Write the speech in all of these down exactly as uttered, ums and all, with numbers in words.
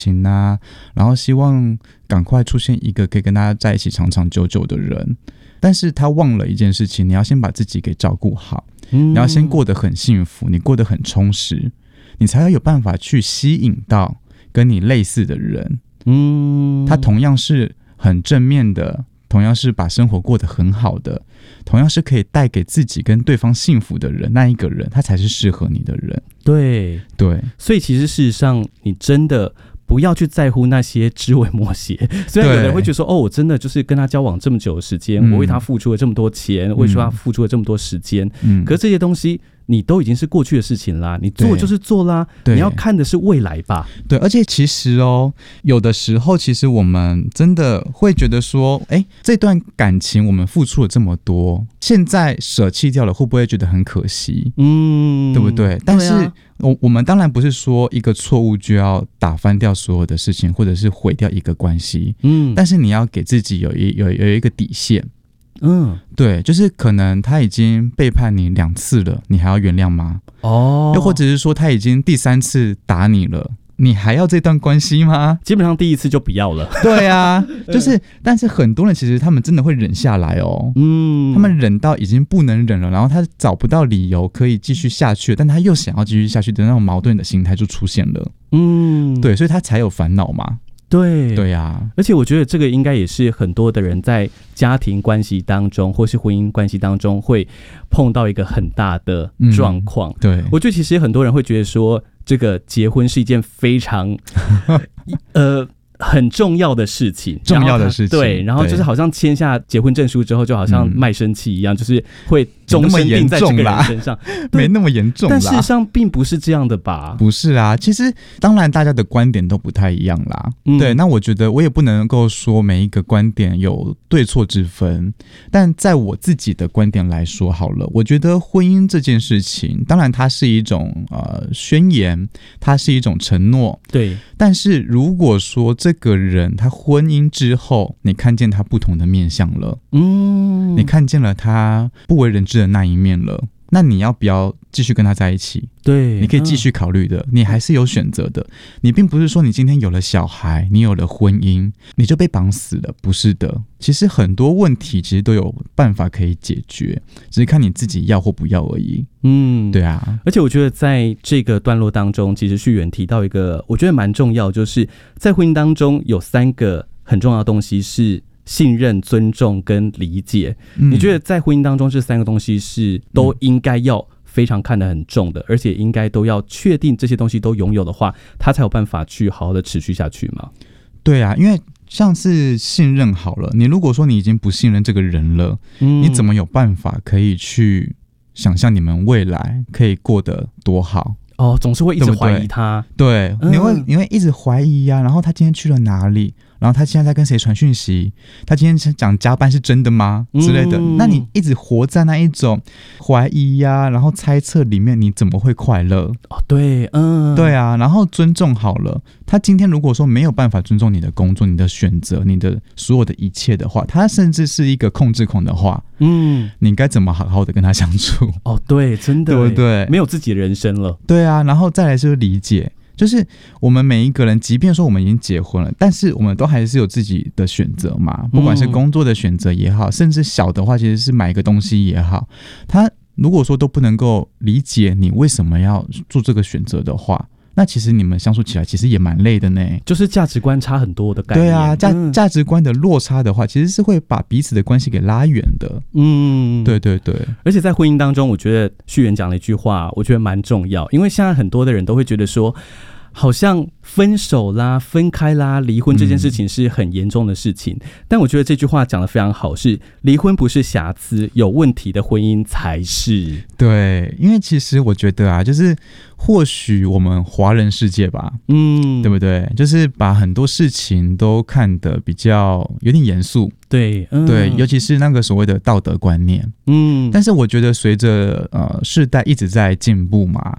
情啊，然后希望赶快出现一个可以跟大家在一起长长久久的人，但是他忘了一件事情，你要先把自己给照顾好，嗯、你要先过得很幸福，你过得很充实，你才会有办法去吸引到跟你类似的人，嗯，他同样是很正面的，同样是把生活过得很好的，同样是可以带给自己跟对方幸福的人，那一个人他才是适合你的人。 对对，所以其实事实上你真的不要去在乎那些枝微末节，虽然有人会觉得说，哦，我真的就是跟他交往这么久的时间，我为他付出了这么多钱，为他付出了这么多时间，嗯，可是这些东西你都已经是过去的事情啦，你做就是做啦，你要看的是未来吧。 对，而且其实哦，有的时候其实我们真的会觉得说，哎，这段感情我们付出了这么多，现在舍弃掉了，会不会觉得很可惜？嗯，对不对？但是、啊、我我们当然不是说一个错误就要打翻掉所有的事情，或者是毁掉一个关系。嗯，但是你要给自己有一有有一个底线。嗯，对，就是可能他已经背叛你两次了，你还要原谅吗？哦，又或者是说他已经第三次打你了，你还要这段关系吗？ 基本上第一次就不要了。 对啊，就是，但是很多人其实他们真的会忍下来哦，嗯，他们忍到已经不能忍了，然后他找不到理由可以继续下去，但他又想要继续下去的那种矛盾的心态就出现了。嗯，对，所以他才有烦恼嘛。 对对呀、啊， 而且我觉得这个应该也是很多的人在家庭关系当中或是婚姻关系当中会碰到一个很大的状况、嗯。对，我觉得其实很多人会觉得说，这个结婚是一件非常呃很重要的事情， 重要的事情。 对，然后就是好像签下结婚证书之后，就好像卖身契一样，嗯、就是会终身定在这个人身上， 没那么严重啦。 但事实上并不是这样的吧？ 不是啊，其实当然大家的观点都不太一样啦。嗯、对，那我觉得我也不能够说每一个观点有对错之分，但在我自己的观点来说好了，我觉得婚姻这件事情，当然它是一种呃宣言，它是一种承诺， 对。 但是如果说这个人他婚姻之后，你看见他不同的面向了，嗯，你看见了他不为人知的那一面了，那你要不要继续跟他在一起？ 对， 你可以继续考虑的、嗯、你还是有选择的。你并不是说你今天有了小孩，你有了婚姻，你就被绑死了，不是的。其实很多问题其实都有办法可以解决，只是看你自己要或不要而已。嗯，对啊。 而且我觉得在这个段落当中，其实旭远提到一个我觉得蛮重要，就是在婚姻当中有三个很重要的东西是信任、尊重跟理解、嗯、你觉得在婚姻当中这三个东西是都应该要非常看得很重的，而且应该都要确定这些东西都拥有的话，他才有办法去好好的持续下去吗？ 对啊，因为像是信任好了，你如果说你已经不信任这个人了、嗯、你怎么有办法可以去想象你们未来可以过得多好？ 哦，总是会一直怀疑他。 对，对、嗯、你会你会一直怀疑啊，然后他今天去了哪里，然后他现在在跟谁传讯息，他今天讲加班是真的吗之类的、嗯、那你一直活在那一种怀疑呀、啊、然后猜测里面，你怎么会快乐？ 哦，对，嗯， 对啊。然后尊重好了，他今天如果说没有办法尊重你的工作、你的选择、你的所有的一切的话，他甚至是一个控制狂的话，嗯，你该怎么好好的跟他相处？ 哦，对，真的， 对不对？ 没有自己的人生了。 对啊，然后再来就是理解。就是我们每一个人，即便说我们已经结婚了，但是我们都还是有自己的选择嘛，不管是工作的选择也好、嗯、甚至小的话其实是买一个东西也好，他如果说都不能够理解你为什么要做这个选择的话，那其实你们相处起来其实也蛮累的呢， 就是价值观差很多的概念。 对啊，价、嗯、价值观的落差的话，其实是会把彼此的关系给拉远的。嗯，对对对。 而且在婚姻当中，我觉得旭远讲了一句话，我觉得蛮重要，因为现在很多的人都会觉得说，好像分手啦、分开啦、离婚这件事情是很严重的事情、嗯、但我觉得这句话讲得非常好，是离婚不是瑕疵，有问题的婚姻才是。 对，因为其实我觉得啊，就是或许我们华人世界吧，嗯，对不对？就是把很多事情都看得比较有点严肃。 对、嗯、 对，尤其是那个所谓的道德观念，嗯，但是我觉得随着呃世代一直在进步嘛，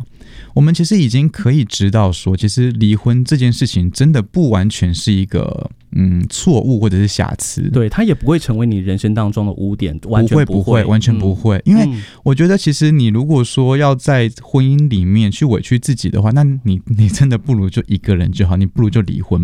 我们其实已经可以知道说，其实离婚这件事情真的不完全是一个嗯错误或者是瑕疵， 对，它也不会成为你人生当中的污点，完全不会， 不会，完全不会。嗯、因为我觉得，其实你如果说要在婚姻里面去委屈自己的话，那你你真的不如就一个人就好，你不如就离婚